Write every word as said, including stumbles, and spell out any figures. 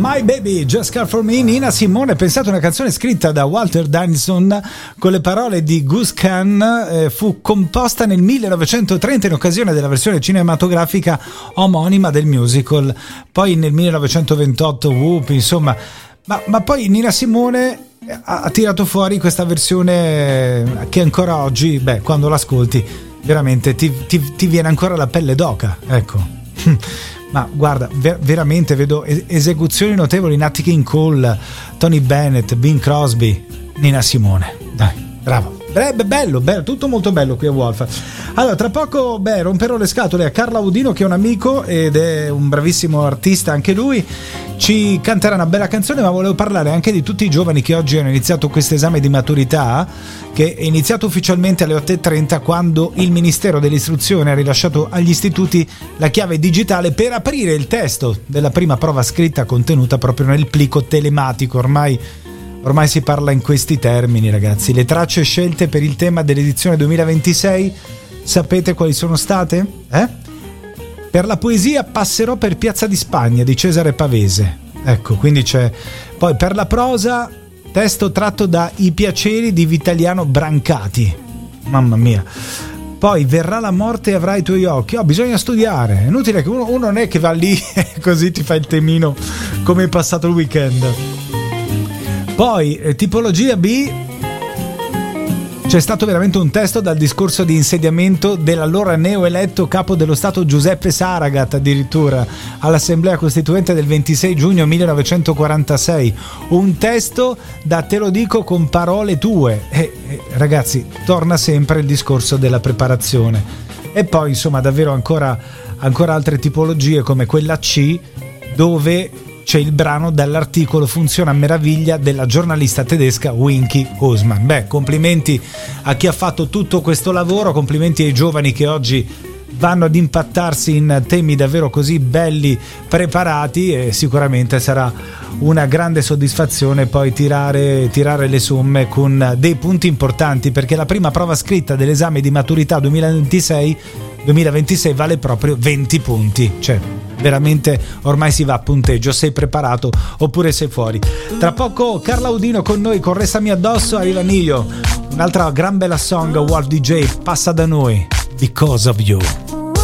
My Baby, Just Care For Me, Nina Simone. Pensate, una canzone scritta da Walter Danielson con le parole di Gus Kahn, eh, fu composta nel millenovecentotrenta in occasione della versione cinematografica omonima del musical. Poi nel millenovecentoventotto Whoop, insomma, ma, ma poi Nina Simone ha, ha tirato fuori questa versione che ancora oggi, beh, quando l'ascolti veramente ti, ti, ti viene ancora la pelle d'oca, ecco. Ma guarda, ver- veramente vedo esecuzioni notevoli: Nat King Cole, Tony Bennett, Bing Crosby, Nina Simone. Dai, bravo. Beh, bello, bello, tutto molto bello qui a Wolf. Allora, tra poco, beh, romperò le scatole a Carlo Audino, che è un amico ed è un bravissimo artista anche lui. Ci canterà una bella canzone, ma volevo parlare anche di tutti i giovani che oggi hanno iniziato questo esame di maturità, che è iniziato ufficialmente alle otto e trenta, quando il Ministero dell'Istruzione ha rilasciato agli istituti la chiave digitale per aprire il testo della prima prova scritta contenuta proprio nel plico telematico. Ormai Ormai si parla in questi termini, ragazzi. Le tracce scelte per il tema dell'edizione duemilaventisei, sapete quali sono state? Eh? Per la poesia Passerò per Piazza di Spagna di Cesare Pavese. Ecco, quindi c'è. Poi per la prosa, testo tratto da I piaceri di Vitaliano Brancati. Mamma mia. Poi Verrà la morte e avrai i tuoi occhi. Oh, bisogna studiare. È inutile che uno, uno non è che va lì e così ti fa il temino come è passato il weekend. Poi, eh, tipologia B, c'è stato veramente un testo dal discorso di insediamento dell'allora neoeletto capo dello Stato Giuseppe Saragat, addirittura all'Assemblea Costituente del ventisei giugno millenovecentoquarantasei. Un testo da te lo dico con parole tue. E, eh, ragazzi, torna sempre il discorso della preparazione. E poi, insomma, davvero ancora, ancora altre tipologie come quella C, dove c'è il brano dall'articolo Funziona a meraviglia della giornalista tedesca Winky Husman. Beh, complimenti a chi ha fatto tutto questo lavoro, complimenti ai giovani che oggi vanno ad impattarsi in temi davvero così belli preparati, e sicuramente sarà una grande soddisfazione poi tirare, tirare le somme con dei punti importanti, perché la prima prova scritta dell'esame di maturità duemilaventisei duemilaventisei vale proprio venti punti, cioè veramente ormai si va a punteggio, sei preparato oppure sei fuori. Tra poco Carlo Audino con noi con Restami addosso, arriva Nio, un'altra gran bella song, Wolf D J, Passa da noi, Because of You.